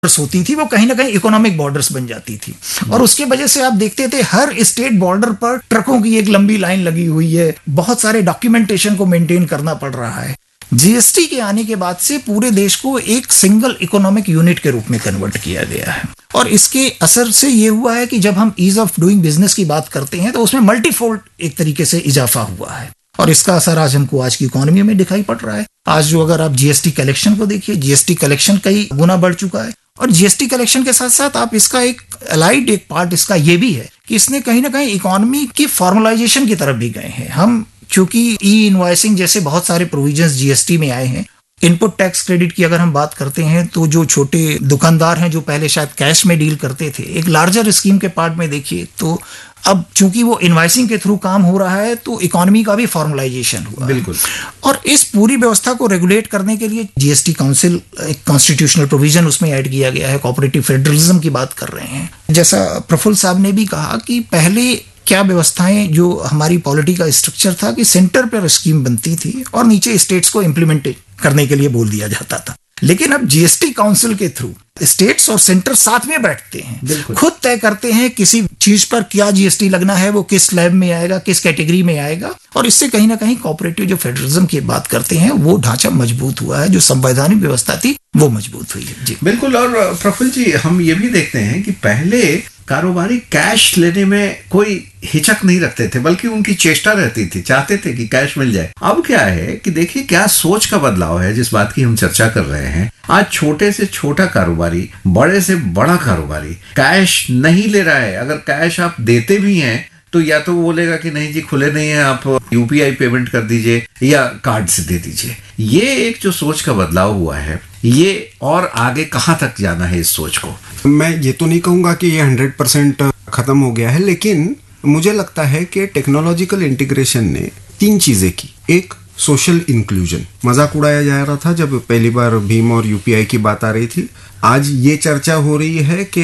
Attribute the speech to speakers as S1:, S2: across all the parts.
S1: होती थी वो कहीं ना कहीं इकोनॉमिक बॉर्डर्स बन जाती थी। और उसके वजह से आप देखते थे हर स्टेट बॉर्डर पर ट्रकों की एक लंबी लाइन लगी हुई है, बहुत सारे डॉक्यूमेंटेशन को मेंटेन करना पड़ रहा है। जीएसटी के आने के बाद से पूरे देश को एक सिंगल इकोनॉमिक यूनिट के रूप में कन्वर्ट किया गया है। और इसके असर से ये हुआ है कि जब हम ईज ऑफ डूइंग बिजनेस की बात करते हैं तो उसमें मल्टीफोल्ड एक तरीके से इजाफा हुआ है, और इसका असर आज हमको आज की इकोनॉमी में दिखाई पड़ रहा है। आज जो अगर आप जीएसटी कलेक्शन को देखिए, जीएसटी कलेक्शन कई गुना बढ़ चुका है। और जीएसटी कलेक्शन के साथ साथ आप इसका एक अलाइड एक पार्ट इसका ये भी है कि इसने कहीं ना कहीं इकोनॉमी की फॉर्मलाइजेशन की तरफ भी गए हैं हम, क्योंकि ई इनवॉइसिंग जैसे बहुत सारे प्रोविजंस जीएसटी में आए हैं। इनपुट टैक्स क्रेडिट की अगर हम बात करते हैं तो जो छोटे दुकानदार हैं जो पहले शायद कैश में डील करते थे, एक लार्जर स्कीम के पार्ट में देखिए तो अब चूंकि वो इनवॉइसिंग के थ्रू काम हो रहा है तो इकोनॉमी का भी फॉर्मलाइजेशन हुआ।
S2: बिल्कुल।
S1: और इस पूरी व्यवस्था को रेगुलेट करने के लिए जीएसटी काउंसिल एक कॉन्स्टिट्यूशनल प्रोविजन उसमें ऐड किया गया है। कोऑपरेटिव फेडरलिज्म की बात कर रहे हैं, जैसा प्रफुल्ल साहब ने भी कहा कि पहले क्या व्यवस्थाएं जो हमारी पॉलिटी का स्ट्रक्चर था कि सेंटर पर स्कीम बनती थी और नीचे स्टेट्स को इम्प्लीमेंट करने के लिए बोल दिया जाता था। लेकिन अब जीएसटी काउंसिल के थ्रू स्टेट्स और सेंटर साथ में बैठते हैं, खुद तय करते हैं किसी चीज पर क्या जीएसटी लगना है, वो किस स्लैब में आएगा, किस कैटेगरी में आएगा। और इससे कहीं ना कहीं कोऑपरेटिव जो फेडरलिज्म की बात करते हैं वो ढांचा मजबूत हुआ है, जो संवैधानिक व्यवस्था थी वो मजबूत हुई है। जी
S2: बिल्कुल। और प्रफुल्ल जी, हम ये भी देखते हैं कि पहले कारोबारी कैश लेने में कोई हिचक नहीं रखते थे, बल्कि उनकी चेष्टा रहती थी, चाहते थे कि कैश मिल जाए। अब क्या है कि देखिए क्या सोच का बदलाव है जिस बात की हम चर्चा कर रहे हैं। आज छोटे से छोटा कारोबारी, बड़े से बड़ा कारोबारी कैश नहीं ले रहा है। अगर कैश आप देते भी हैं तो या तो वो बोलेगा कि नहीं जी खुले नहीं है, आप यूपीआई पेमेंट कर दीजिए या कार्ड से दे दीजिए। ये एक जो सोच का बदलाव हुआ है, ये और आगे कहाँ तक जाना है इस सोच को?
S3: मैं ये तो नहीं कहूँगा कि ये 100% खत्म हो गया है, लेकिन मुझे लगता है कि टेक्नोलॉजिकल इंटीग्रेशन ने 3 चीजें की। एक, सोशल इंक्लूजन। मजाक उड़ाया जा रहा था जब पहली बार भीम और यूपीआई की बात आ रही थी। आज ये चर्चा हो रही है कि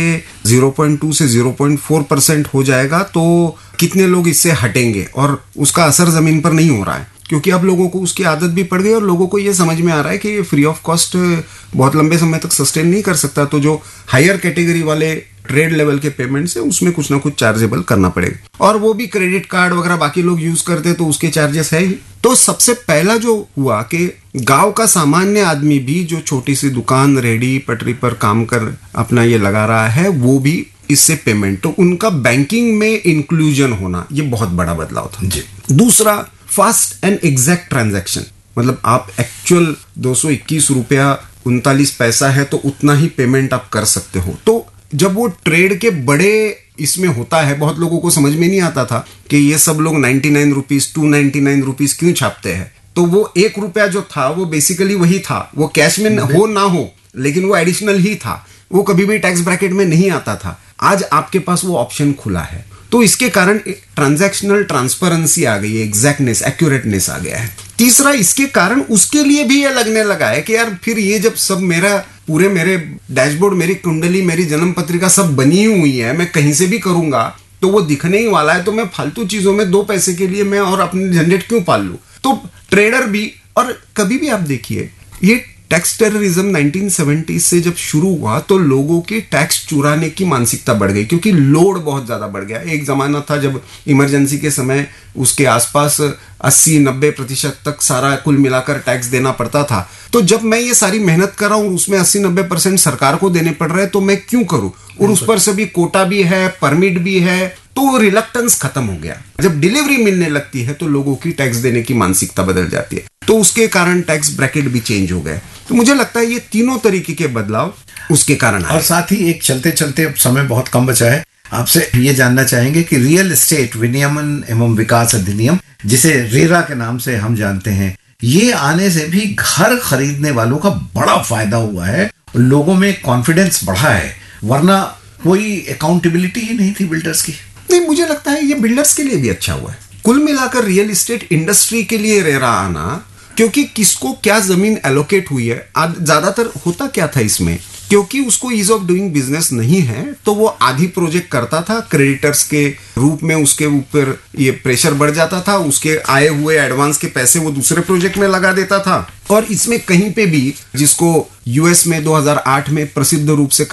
S3: 0.2 से 0.4% हो जाएगा तो कितने लोग इससे हटेंगे, और उसका असर जमीन पर नहीं हो रहा है क्योंकि अब लोगों को उसकी आदत भी पड़ गई और लोगों को ये समझ में आ रहा है कि ये फ्री ऑफ कॉस्ट बहुत लंबे समय तक सस्टेन नहीं कर सकता। तो जो हायर कैटेगरी वाले ट्रेड लेवल के पेमेंट्स है उसमें कुछ ना कुछ चार्जेबल करना पड़ेगा, और वो भी क्रेडिट कार्ड वगैरह बाकी लोग यूज करते तो उसके चार्जेस है ही। तो सबसे पहला जो हुआ कि गांव का सामान्य आदमी भी जो छोटी सी दुकान, रेहड़ी पटरी पर काम कर अपना ये लगा रहा है, वो भी इससे पेमेंट, तो उनका बैंकिंग में इंक्लूजन होना, ये बहुत बड़ा बदलाव था जी। दूसरा, फास्ट एंड एग्जैक्ट ट्रांजैक्शन, मतलब आप एक्चुअल 221 रुपया 39 पैसा है तो उतना ही पेमेंट आप कर सकते हो। तो जब वो ट्रेड के बड़े इसमें होता है, बहुत लोगों को समझ में नहीं आता था कि ये सब लोग 99 रुपीज 299 रुपीज क्यों छापते हैं। तो वो 1 रुपया जो था वो बेसिकली वही था, वो कैश में हो ना हो लेकिन वो एडिशनल ही था, वो कभी भी टैक्स ब्रैकेट में नहीं आता था। आज आपके पास वो ऑप्शन खुला है, तो इसके कारण ट्रांजैक्शनल ट्रांसपेरेंसी आ गई है, एग्जैक्टनेस, एक्यूरेटनेस आ गया है। तीसरा, इसके कारण उसके लिए भी ये लगने लगा है कि यार फिर ये जब सब मेरे डैशबोर्ड, मेरी कुंडली, मेरी जन्म पत्रिका सब बनी हुई है, मैं कहीं से भी करूंगा तो वो दिखने ही वाला है, तो मैं फालतू चीजों में 2 पैसे के लिए मैं और अपनी झंझट क्यों पाल लूं। तो ट्रेडर भी, और कभी भी आप देखिए ये टैक्स टेररिज्म 1970 से जब शुरू हुआ तो लोगों की टैक्स चुराने की मानसिकता बढ़ गई क्योंकि लोड बहुत ज्यादा बढ़ गया। एक जमाना था जब इमरजेंसी के समय उसके आसपास 80-90% तक सारा कुल मिलाकर टैक्स देना पड़ता था। तो जब मैं ये सारी मेहनत कर रहा हूँ उसमें 80-90% सरकार को देने पड़ रहे हैं तो मैं क्यों करूं, और उस पर से भी कोटा भी है, परमिट भी है, तो रिलक्टेंस खत्म हो गया। जब डिलीवरी मिलने लगती है तो लोगों की टैक्स देने की मानसिकता बदल जाती है, तो उसके कारण टैक्स ब्रैकेट भी चेंज हो गए। तो मुझे लगता है ये तीनों तरीके के बदलाव उसके कारण आए।
S2: और साथ ही एक चलते चलते, अब समय बहुत कम बचा है, आपसे ये जानना चाहेंगे कि रियल एस्टेट विनियमन एवं विकास अधिनियम, जिसे रेरा के नाम से हम जानते हैं, ये आने से भी घर खरीदने वालों का बड़ा फायदा हुआ है, लोगों में कॉन्फिडेंस बढ़ा है, वरना कोई अकाउंटेबिलिटी ही नहीं थी बिल्डर्स की।
S3: नहीं, मुझे लगता है ये बिल्डर्स के लिए भी अच्छा हुआ है। कुल मिलाकर रियल एस्टेट इंडस्ट्री के लिए रेरा आना, क्योंकि किसको क्या जमीन एलोकेट हुई है, ज्यादातर होता क्या था इसमें, क्योंकि उसको ईज ऑफ डूइंग बिजनेस नहीं है तो वो आधी प्रोजेक्ट करता था, क्रेडिटर्स के रूप में उसके ऊपर ये प्रेशर बढ़ जाता था, उसके आए हुए एडवांस के पैसे वो दूसरे प्रोजेक्ट में लगा देता था। और इसमें कहीं पे भी, जिसको यूएस में 2008 में प्रसिद्ध रूप से